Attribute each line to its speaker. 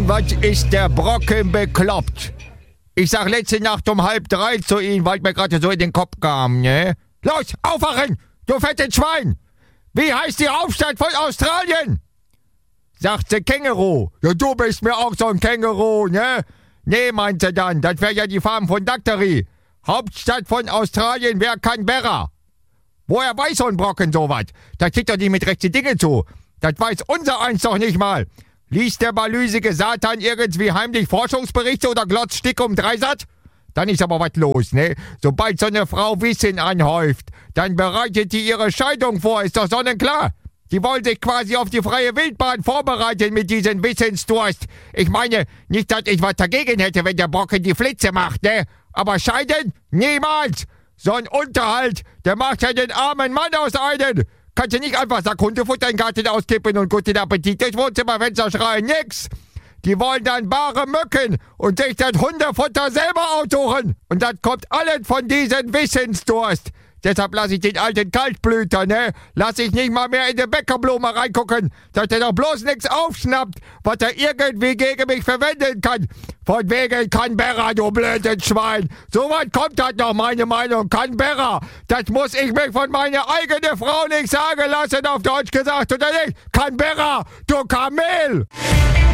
Speaker 1: Irgendwas ist der Brocken bekloppt. Ich sag letzte Nacht um 2:30 zu ihm, weil mir gerade so in den Kopf kam, ne? Los, aufwachen, du fettes Schwein! Wie heißt die Hauptstadt von Australien? Sagt sie Känguru. Ja, du bist mir auch so ein Känguru, ne? Nee, meinte dann, das wäre ja die Farm von Daktari. Hauptstadt von Australien wäre Canberra. Woher weiß so ein Brocken sowas? Da kriegt doch nicht mit rechte Dinge zu. Das weiß unser eins doch nicht mal. Liest der balüsige Satan irgendwie heimlich Forschungsberichte oder glotzt Stick um Dreisat? Dann ist aber was los, ne? Sobald so eine Frau Wissen anhäuft, dann bereitet die ihre Scheidung vor, ist doch sonnenklar. Die wollen sich quasi auf die freie Wildbahn vorbereiten mit diesem Wissensdurst. Ich meine, nicht, dass ich was dagegen hätte, wenn der Brocken die Flitze macht, ne? Aber scheiden? Niemals! So ein Unterhalt, der macht ja den armen Mann aus einem. Kannst du nicht einfach Sack Hundefutter in den Garten auskippen und guten Appetit durchs Wohnzimmerfenster schreien? Nix! Die wollen dann bare Mücken und sich das Hundefutter selber aussuchen. Und das kommt alles von diesem Wissensdurst. Deshalb lasse ich den alten Kaltblüter, ne? Lass ich nicht mal mehr in die Bäckerblume reingucken, dass der doch bloß nichts aufschnappt, was er irgendwie gegen mich verwenden kann. Von wegen Canberra, du blödes Schwein. So weit kommt das noch, meine Meinung. Canberra, das muss ich mich von meiner eigenen Frau nicht sagen lassen, auf Deutsch gesagt, oder nicht? Canberra, du Kamel!